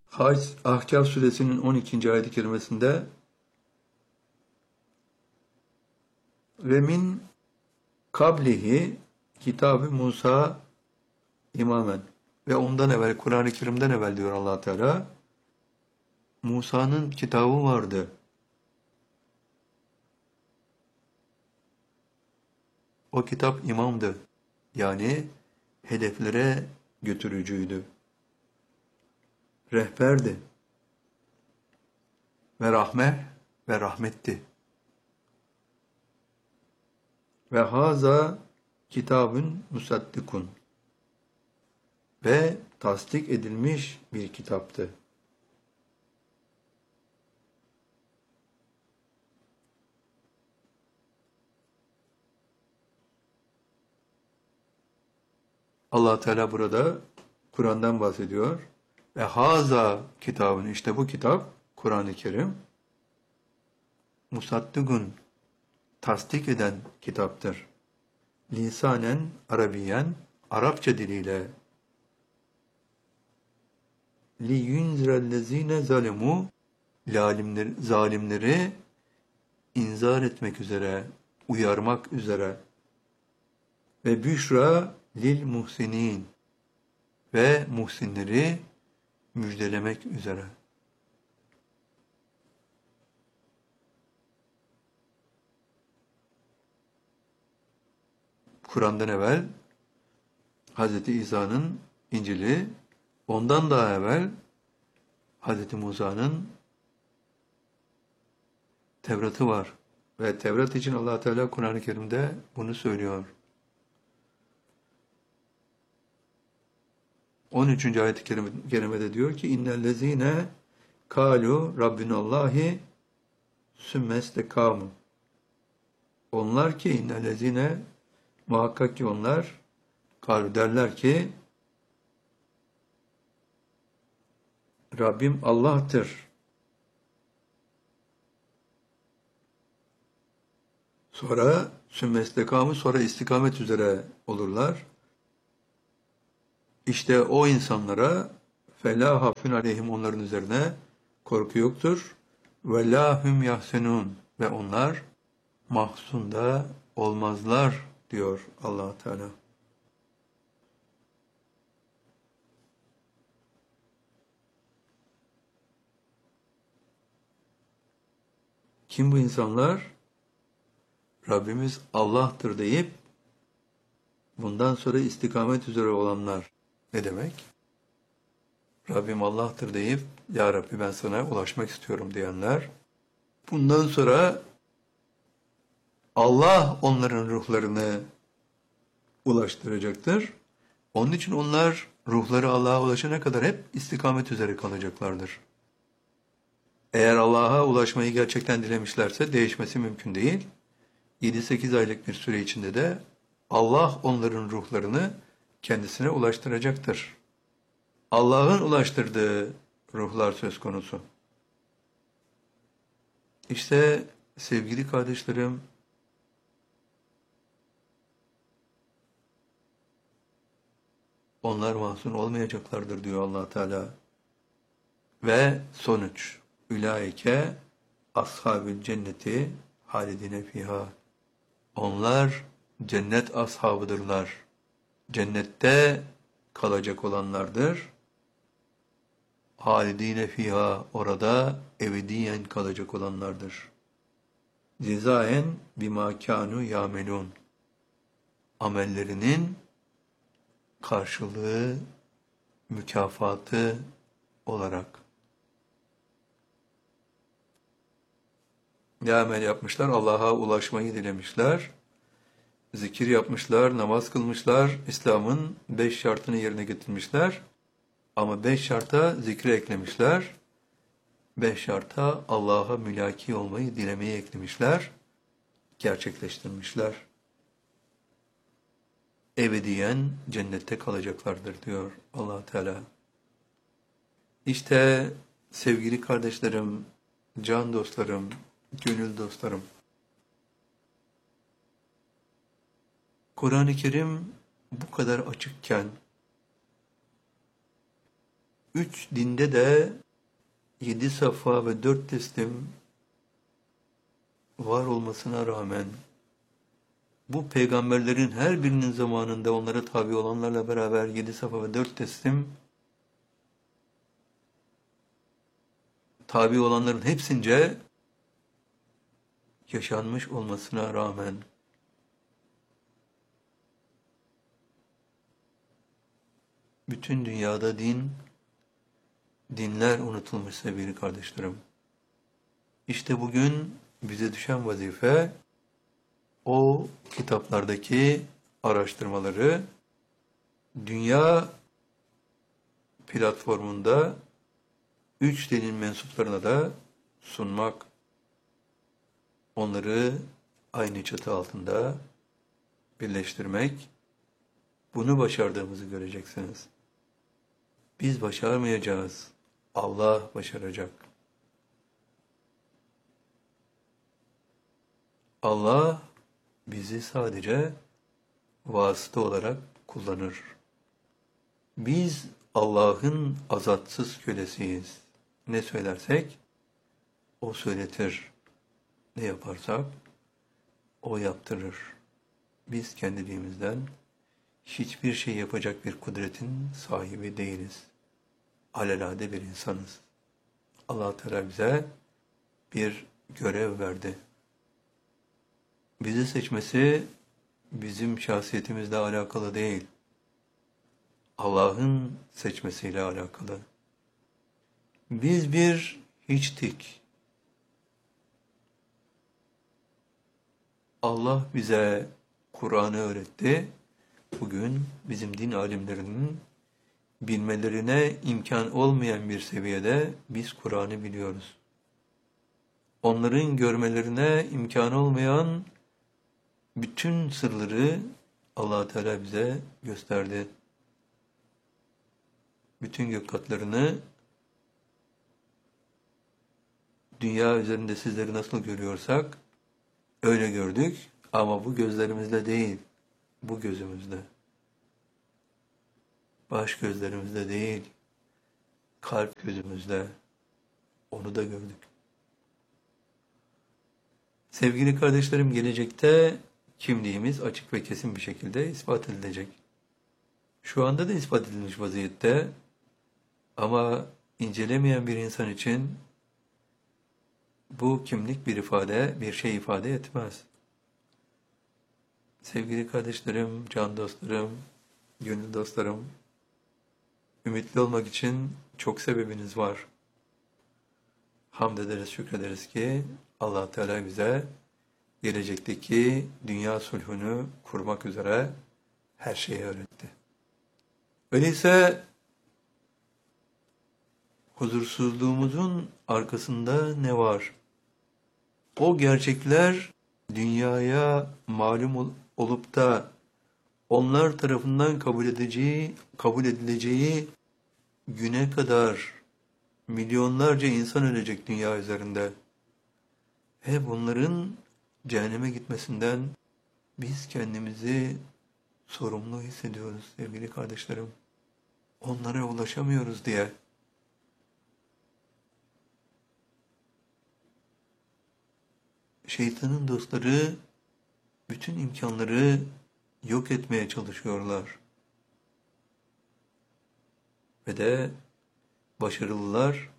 Ahkâf suresinin 12. ayet-i kerimesinde ve min kablihi kitab-ı Musa imamen ve ondan evvel Kur'an-ı Kerim'den evvel diyor Allah Teala Musa'nın kitabı vardı. O kitap imamdı. Yani hedeflere götürücüydü. Rehberdi. Ve rahmetti. Ve haza kitabın musaddikun. Ve tasdik edilmiş bir kitaptı. Allah Teala burada Kur'an'dan bahsediyor. Ve haza kitabın, işte bu kitap Kur'an-ı Kerim musaddikun, tasdik eden kitaptır. Lisanen Arabiyen, Arapça diliyle liyunzirellezine zalemu, zalimleri inzar etmek üzere, uyarmak üzere ve büşra lil muhsinin, ve muhsinleri müjdelemek üzere. Kur'an'dan evvel Hz. İsa'nın İncil'i, ondan daha evvel Hz. Musa'nın Tevrat'ı var. Ve Tevrat için Allah Teala Kur'an-ı Kerim'de bunu söylüyor. 13. ayet-i kerimede diyor ki innellezine kalu rabbinallahi sümmestekamu. Onlar ki innellezine, muhakkak ki onlar kalu derler ki Rabbim Allah'tır. Sonra sümmestekamu, sonra istikamet üzere olurlar. İşte o insanlara فَلَا hafun aleyhim, onların üzerine korku yoktur. وَلَا hum yahsenun, ve onlar mahzun da olmazlar diyor Allah Teala. Kim bu insanlar? Rabbimiz Allah'tır deyip bundan sonra istikamet üzere olanlar. Ne demek? Rabbim Allah'tır deyip Ya Rabbi ben sana ulaşmak istiyorum diyenler. Bundan sonra Allah onların ruhlarını ulaştıracaktır. Onun için onlar ruhları Allah'a ulaşana kadar hep istikamet üzere kalacaklardır. Eğer Allah'a ulaşmayı gerçekten dilemişlerse değişmesi mümkün değil. 7-8 aylık bir süre içinde de Allah onların ruhlarını kendisine ulaştıracaktır. Allah'ın ulaştırdığı ruhlar söz konusu. İşte sevgili kardeşlerim, onlar mahzun olmayacaklardır diyor Allah Teala. Ve sonuç, ülaike ashabül cenneti halidine fiha. Onlar cennet ashabıdırlar. Cennette kalacak olanlardır. Halidine fiha, orada ebediyen kalacak olanlardır. Cezaen bima kanu yamelun. Amellerinin karşılığı, mükafatı olarak. Ne amel yapmışlar? Allah'a ulaşmayı dilemişler. Zikir yapmışlar, namaz kılmışlar, İslam'ın 5 şartını yerine getirmişler. Ama 5 şarta zikri eklemişler. 5 şarta Allah'a mülaki olmayı dilemeyi eklemişler. Gerçekleştirmişler. Ebediyen cennette kalacaklardır diyor Allah Teala. İşte sevgili kardeşlerim, can dostlarım, gönül dostlarım. Kur'an-ı Kerim bu kadar açıkken Üç dinde de 7 safa ve 4 teslim var olmasına rağmen bu peygamberlerin her birinin zamanında onlara tabi olanlarla beraber 7 safa ve 4 teslim tabi olanların hepsince yaşanmış olmasına rağmen bütün dünyada dinler unutulmuş sevgili kardeşlerim. İşte bugün bize düşen vazife o kitaplardaki araştırmaları dünya platformunda 3 dinin mensuplarına da sunmak, onları aynı çatı altında birleştirmek, bunu başardığımızı göreceksiniz. Biz başarmayacağız, Allah başaracak. Allah bizi sadece vasıta olarak kullanır. Biz Allah'ın azatsız kölesiyiz. Ne söylersek o söyletir. Ne yaparsak o yaptırır. Biz kendiliğimizden hiçbir şey yapacak bir kudretin sahibi değiliz. Alelade bir insanız. Allah Teala bize bir görev verdi. Bizi seçmesi bizim şahsiyetimizle alakalı değil. Allah'ın seçmesiyle alakalı. Biz bir hiçtik. Allah bize Kur'an'ı öğretti. Bugün bizim din alimlerinin bilmelerine imkan olmayan bir seviyede biz Kur'an'ı biliyoruz. Onların görmelerine imkan olmayan bütün sırları Allah Teala bize gösterdi. Bütün gök katlarını dünya üzerinde sizleri nasıl görüyorsak öyle gördük ama bu gözlerimizle değil, bu gözümüzle. Baş gözlerimizle değil, kalp gözümüzle onu da gördük. Sevgili kardeşlerim, gelecekte kimliğimiz açık ve kesin bir şekilde ispat edilecek. Şu anda da ispat edilmiş vaziyette ama incelemeyen bir insan için bu kimlik bir şey ifade etmez. Sevgili kardeşlerim, can dostlarım, gönül dostlarım, ümitli olmak için çok sebebiniz var. Hamd ederiz, şükrederiz ki Allah Teala bize gelecekteki dünya sulhunu kurmak üzere her şeyi öğretti. Öyleyse huzursuzluğumuzun arkasında ne var? O gerçekler dünyaya malum olup da onlar tarafından kabul edileceği güne kadar milyonlarca insan ölecek dünya üzerinde. Hep onların cehenneme gitmesinden biz kendimizi sorumlu hissediyoruz sevgili kardeşlerim. Onlara ulaşamıyoruz diye. Şeytanın dostları bütün imkanları yok etmeye çalışıyorlar. Ve de başarılılar.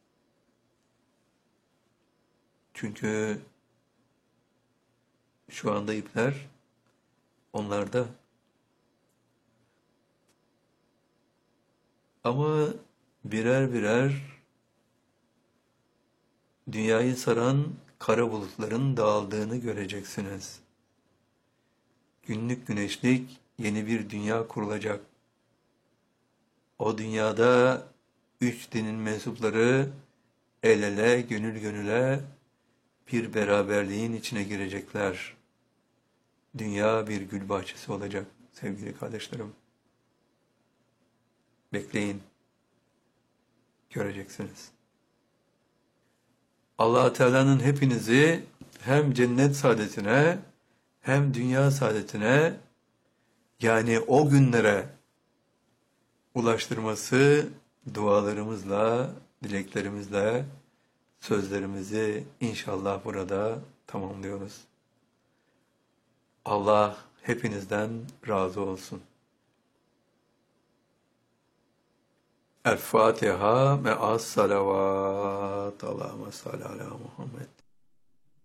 Çünkü şu anda ipler onlarda. Ama birer birer dünyayı saran kara bulutların dağıldığını göreceksiniz. Günlük güneşlik yeni bir dünya kurulacak. O dünyada 3 dinin mensupları el ele, gönül gönüle bir beraberliğin içine girecekler. Dünya bir gül bahçesi olacak sevgili kardeşlerim. Bekleyin, göreceksiniz. Allah Teala'nın hepinizi hem cennet saadetine hem dünya saadetine, yani o günlere ulaştırması dualarımızla, dileklerimizle sözlerimizi inşallah burada tamamlıyoruz. Allah hepinizden razı olsun. El Fatiha me'as salavat. Allahümme salli ala Muhammed.